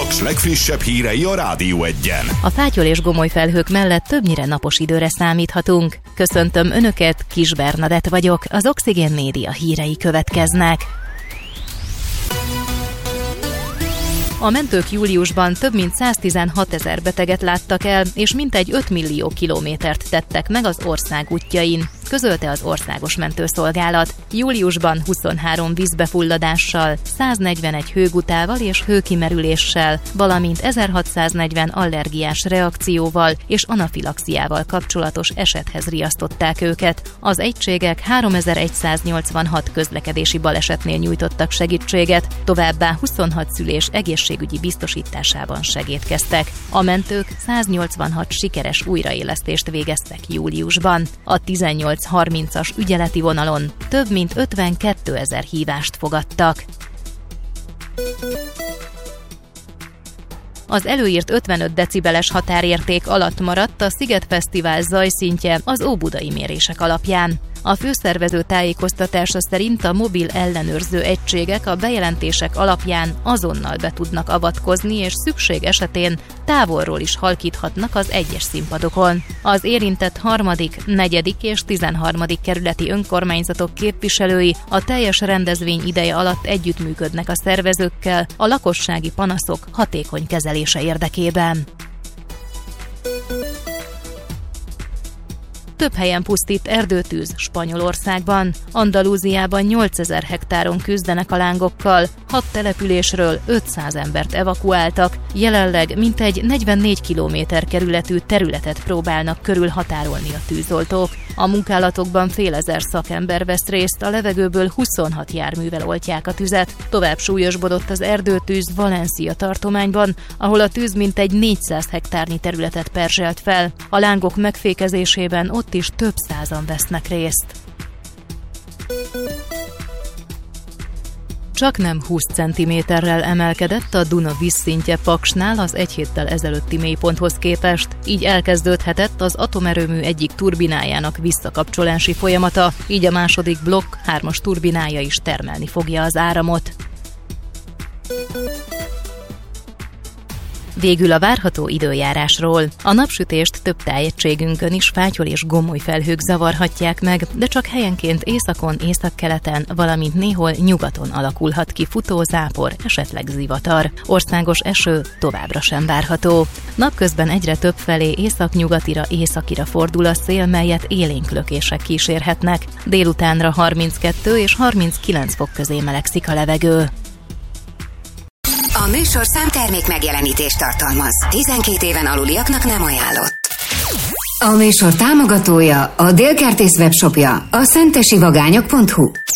Paks legfrissebb hírei a Rádió Egyen. A fátyol és gomoly felhők mellett többnyire napos időre számíthatunk. Köszöntöm Önöket, Kis Bernadett vagyok, az Oxigén Média hírei következnek. A mentők júliusban több mint 116 000 beteget láttak el, és mintegy 5 millió kilométert tettek meg az ország útjain, közölte az Országos Mentőszolgálat. Júliusban 23 vízbefulladással, 141 hőgutával és hőkimerüléssel, valamint 1640 allergiás reakcióval és anafilaxiával kapcsolatos esethez riasztották őket. Az egységek 3186 közlekedési balesetnél nyújtottak segítséget, továbbá 26 szülés egészségügyi biztosításában segédkeztek. A mentők 186 sikeres újraélesztést végeztek júliusban. A 18-30-as ügyeleti vonalon több mint 52 000 hívást fogadtak. Az előírt 55 decibeles határérték alatt maradt a Szigetfesztivál zajszintje az óbudai mérések alapján. A főszervező tájékoztatása szerint a mobil ellenőrző egységek a bejelentések alapján azonnal be tudnak avatkozni, és szükség esetén távolról is halkíthatnak az egyes színpadokon. Az érintett 3., 4. és 13. kerületi önkormányzatok képviselői a teljes rendezvény ideje alatt együttműködnek a szervezőkkel a lakossági panaszok hatékony kezelése érdekében. Több helyen pusztít erdőtűz Spanyolországban. Andalúziában 8000 hektáron küzdenek a lángokkal, 6 településről 500 embert evakuáltak, jelenleg mintegy 44 kilométer kerületű területet próbálnak körülhatárolni a tűzoltók. A munkálatokban fél ezer szakember vesz részt, a levegőből 26 járművel oltják a tüzet. Tovább súlyosbodott az erdőtűz Valencia tartományban, ahol a tűz mintegy 400 hektárnyi területet perzselt fel. A lángok megfékezésében ott is több százan vesznek részt. Csaknem 20 cm-rel emelkedett a Duna vízszintje Paksnál az egy héttel ezelőtti mélyponthoz képest, így elkezdődhetett az atomerőmű egyik turbinájának visszakapcsolási folyamata, így a második blokk 3-as turbinája is termelni fogja az áramot. Végül a várható időjárásról. A napsütést több tájegységünkön is fátyol és gomoly felhők zavarhatják meg, de csak helyenként északon, északkeleten, valamint néhol nyugaton alakulhat ki futózápor, esetleg zivatar. Országos eső továbbra sem várható. Napközben egyre több felé északnyugatira fordul a szél, melyet élénk lökések kísérhetnek. Délutánra 32 és 39 fok közé melegszik a levegő. A műsorszám termék megjelenítést tartalmaz. 12 éven aluliaknak nem ajánlott. A műsor támogatója, a Dél Kertész webshopja, a szentesivagányok.hu.